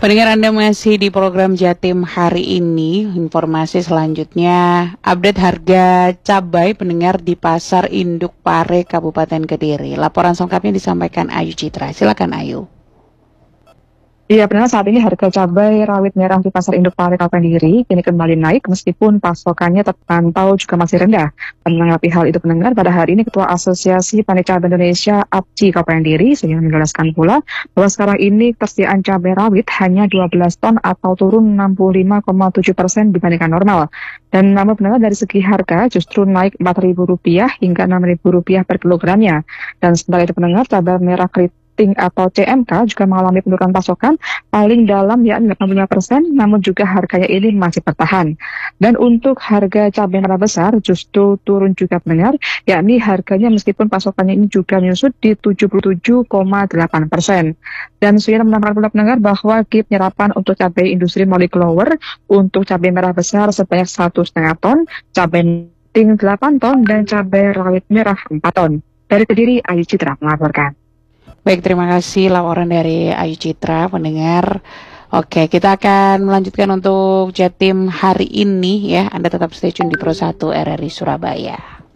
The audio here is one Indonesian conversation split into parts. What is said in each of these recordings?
Pendengar, Anda masih di program Jatim hari ini. Informasi selanjutnya, update harga cabai pendengar di Pasar Induk Pare, Kabupaten Kediri. Laporan selengkapnya disampaikan Ayu Citra. Silakan Ayu. Iya, benar, saat ini harga cabai rawit merah di Pasar Induk Pare Kabupaten Kediri kini kembali naik meskipun pasokannya terpantau juga masih rendah. Menanggapi hal itu pendengar, pada hari ini Ketua Asosiasi Petani Cabai Indonesia APCI Kabupaten Kediri sudah menjelaskan pula bahwa sekarang ini persediaan cabai rawit hanya 12 ton atau turun 65,7% dibandingkan normal. Dan namun pendengar, dari segi harga justru naik Rp4.000 hingga Rp6.000 per kilogramnya. Dan sementara itu pendengar, cabai merah keriting atau CMK juga mengalami penurunan pasokan paling dalam yakni 85%, namun juga harganya ini masih bertahan. Dan untuk harga cabai merah besar justru turun juga pendengar, yakni harganya meskipun pasokannya ini juga menyusut di 77,8%. Dan sudah menambahkan pula pendengar bahwa KIP penyerapan untuk cabai industri molecular untuk cabai merah besar sebanyak 1,5 ton, cabai keriting 8 ton, dan cabai rawit merah 4 ton. Dari Kediri, Ayu Citra melaporkan. Baik, terima kasih laporan dari Ayu Citra, pendengar. Oke, kita akan melanjutkan untuk Jatim hari ini ya. Anda tetap stay tune di Pro 1 RRI Surabaya.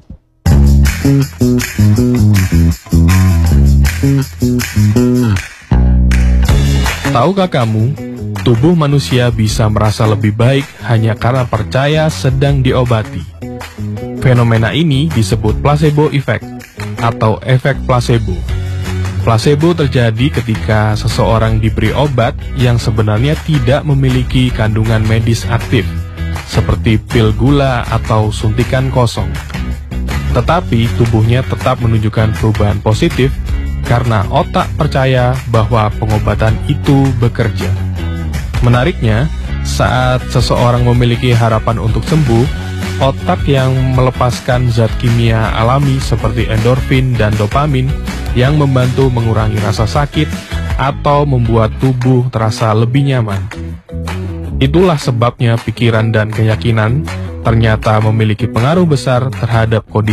Tahukah kamu, tubuh manusia bisa merasa lebih baik hanya karena percaya sedang diobati. Fenomena ini disebut placebo effect atau efek placebo. Placebo terjadi ketika seseorang diberi obat yang sebenarnya tidak memiliki kandungan medis aktif, seperti pil gula atau suntikan kosong. Tetapi tubuhnya tetap menunjukkan perubahan positif karena otak percaya bahwa pengobatan itu bekerja. Menariknya, saat seseorang memiliki harapan untuk sembuh, otak yang melepaskan zat kimia alami seperti endorfin dan dopamin yang membantu mengurangi rasa sakit atau membuat tubuh terasa lebih nyaman. Itulah sebabnya pikiran dan keyakinan ternyata memiliki pengaruh besar terhadap kondisi